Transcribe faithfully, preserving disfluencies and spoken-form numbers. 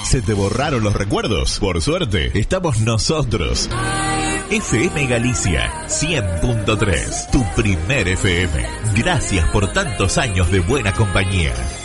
¿Se te borraron los recuerdos? Por suerte, estamos nosotros. F M Galicia cien punto tres, tu primer F M. Gracias por tantos años de buena compañía.